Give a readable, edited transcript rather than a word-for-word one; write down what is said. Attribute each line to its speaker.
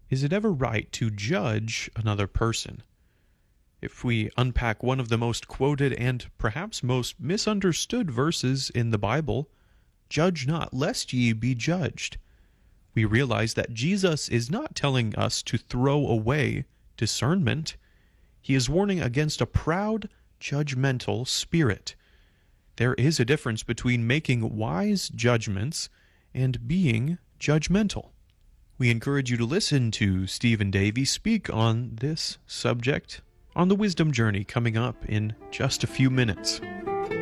Speaker 1: Is it ever right to judge another person? If we unpack one of the most quoted and perhaps most misunderstood verses in the Bible, "Judge not, lest ye be judged," we realize that Jesus is not telling us to throw away discernment. He is warning against a proud, judgmental spirit. There is a difference between making wise judgments and being judgmental. We encourage you to listen to Stephen Davey speak on this subject on the Wisdom Journey coming up in just a few minutes.